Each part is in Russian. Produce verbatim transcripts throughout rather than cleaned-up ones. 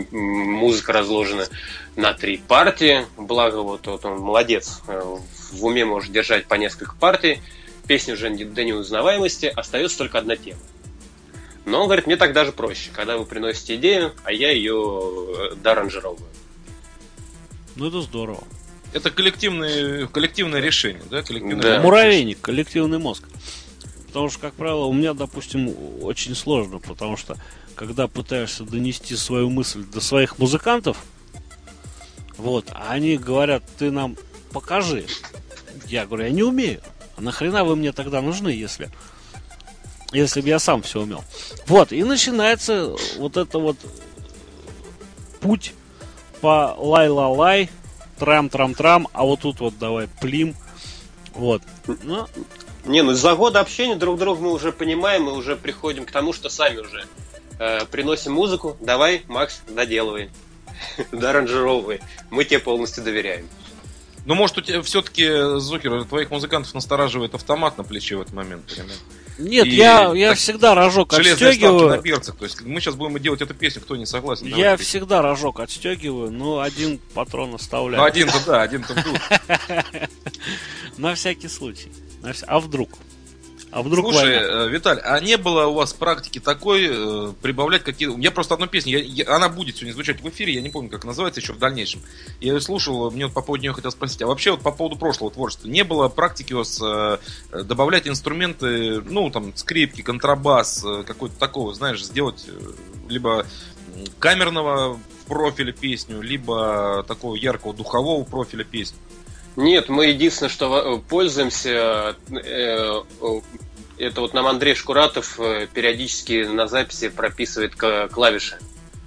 музыка разложена на три партии. Благо, вот, вот он молодец, в уме может держать по несколько партий. Песня уже до неузнаваемости, остается только одна тема. Но он говорит, мне так даже проще, когда вы приносите идею, а я ее доаранжировываю. Ну, это здорово. Это коллективное, коллективное решение, да? Коллективное Да. Муравейник, коллективный мозг. Потому что, как правило, у меня, допустим, очень сложно, потому что, когда пытаешься донести свою мысль до своих музыкантов, вот, а они говорят, ты нам покажи. Я говорю, я не умею. А нахрена вы мне тогда нужны, если, если бы я сам все умел? Вот, и начинается вот это вот путь по лай-ла-лай, трам-трам-трам, а вот тут вот давай плим. Вот. Ну, Не, ну за годы общения друг друга мы уже понимаем, мы уже приходим к тому, что сами уже э, приносим музыку. Давай, Макс, доделывай, доаранжировывай. Мы тебе полностью доверяем. Ну, может, у тебя все-таки, Зукер, твоих музыкантов настораживает автомат на плече в этот момент, понимаешь? нет, И я, я так, всегда рожок железные ставки на отстегиваю. берцах. То есть мы сейчас будем делать эту песню, кто не согласен. Я давайте. всегда рожок отстегиваю, но один патрон оставляю. Ну, один-то да, один-то вдруг. На всякий случай. На вся- А вдруг? А вдруг Слушай, война? э, Виталь, а не было у вас практики такой э, прибавлять какие-то... У меня просто одна песня, я- я- она будет сегодня звучать в эфире, я не помню, как называется еще в дальнейшем. Я ее слушал, мне вот по поводу нее хотел спросить. А вообще вот по поводу прошлого творчества, не было практики у вас э, добавлять инструменты, ну там скрипки, контрабас, э, какой-то такого, знаешь, сделать э, либо камерного профиля песню, либо такого яркого духового профиля песню? Нет, мы единственное, что пользуемся, э, это вот нам Андрей Шкуратов периодически на записи прописывает клавиши.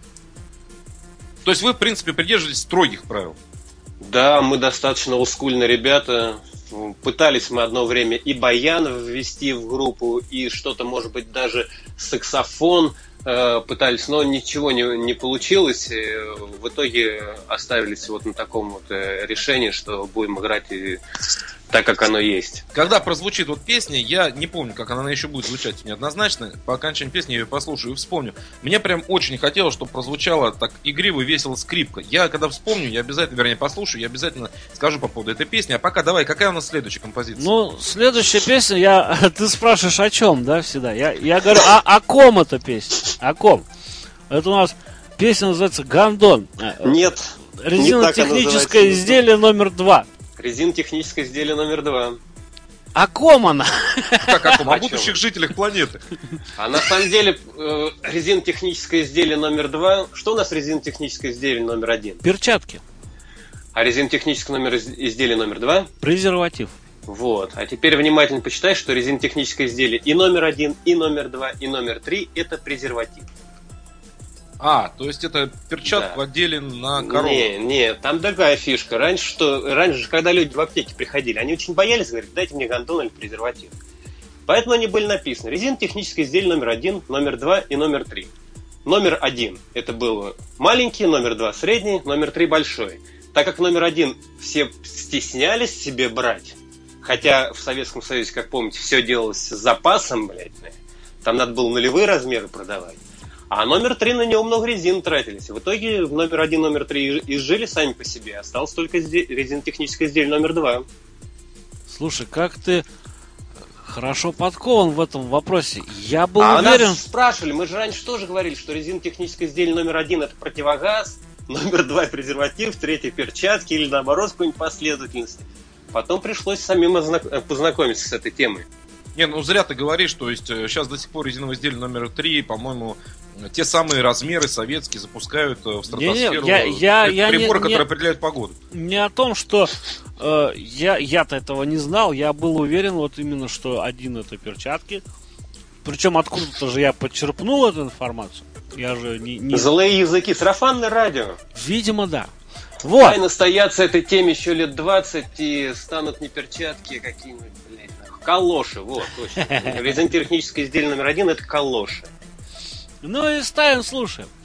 То есть вы, в принципе, придерживаетесь строгих правил? Да, мы достаточно олдскульные ребята. Пытались мы одно время и баян ввести в группу, и что-то, может быть, даже саксофон э, пытались, но ничего не, не получилось. В итоге оставились вот на таком вот э, решении, что будем играть и так, как оно есть. Когда прозвучит вот песня, я не помню, как она еще будет звучать неоднозначно. По окончании песни я ее послушаю и вспомню. Мне прям очень хотелось, чтобы прозвучала так игриво и весело скрипка. Я когда вспомню, я обязательно, вернее, послушаю, я обязательно скажу по поводу этой песни. А пока давай, какая у нас следующая композиция? Ну, следующая песня, я, ты спрашиваешь, о чем, да, всегда? Я, я говорю, а о ком эта песня? О ком? Это у нас песня называется «Гондон». Нет. Резинотехническое изделие номер два. Резинотехническое изделие номер два. О ком она? Как о ком? О О чем? будущих жителях планеты. А на самом деле э, резинотехническое изделие номер два. Что у нас резинотехническое изделие номер один? Перчатки. А резинотехническое номер из- изделие номер два? Презерватив. Вот. А теперь внимательно почитай, что резинотехническое изделие и номер один, и номер два, и номер три это презерватив. А, то есть это перчатка Да. отделен на корову. Не, не, там другая фишка. Раньше, что, раньше, когда люди в аптеке приходили, они очень боялись, говорят, дайте мне гондон или презерватив. Поэтому они были написаны. Резинотехническое изделие номер один, номер два и номер три. Номер один это был маленький, номер два средний, номер три большой. Так как номер один все стеснялись себе брать, хотя в Советском Союзе, как помните, все делалось с запасом, блядь, там надо было нулевые размеры продавать. А номер три на него много резин тратились. В итоге номер один, номер три изжили сами по себе. Осталось только изде- резинотехническое изделие номер два. Слушай, как ты хорошо подкован в этом вопросе. Я был А уверен... нас спрашивали, мы же раньше тоже говорили, что резинотехническое изделие номер один это противогаз, номер два презерватив, третий перчатки или наоборот какой-нибудь последовательности. Потом пришлось самим ознак- познакомиться с этой темой. Не, ну зря ты говоришь, то есть сейчас до сих пор резиновое изделие номер три, по-моему, те самые размеры советские запускают в стратосферу. Не-не, я- я- Это я приборы, не- не- которые определяют погоду. Не о том, что э, я, я-то этого не знал, я был уверен вот именно, что один это перчатки. Причем откуда-то же я подчерпнул эту информацию. Я же не... не... Злые языки, сарафанное радио. Видимо, да. Вот. Ай, настоятся этой теме еще лет двадцать и станут не перчатки, а какие-нибудь, блядь, нахуй, калоши, вот, точно. Резинотехническое изделие номер один это калоши. Ну и ставим, слушаем.